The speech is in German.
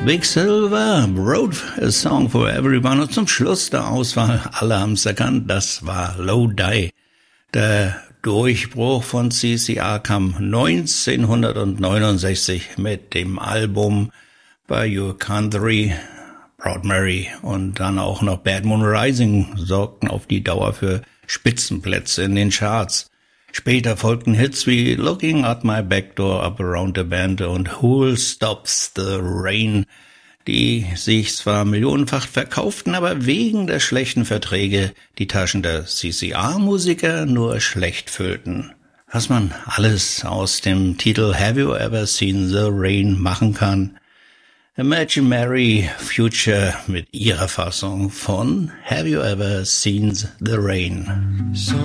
Big Silver wrote a song for everyone. Und zum Schluss der Auswahl, alle haben's erkannt, das war Lodi. Der Durchbruch von CCR kam 1969 mit dem Album By Your Country, Proud Mary und dann auch noch Bad Moon Rising sorgten auf die Dauer für Spitzenplätze in den Charts. Später folgten Hits wie Looking at My Back Door, Up Around the Bend und Who Stops the Rain, die sich zwar millionenfach verkauften, aber wegen der schlechten Verträge die Taschen der CCR-Musiker nur schlecht füllten. Was man alles aus dem Titel Have You Ever Seen the Rain machen kann, Imagine Mary Future mit ihrer Fassung von Have You Ever Seen the Rain.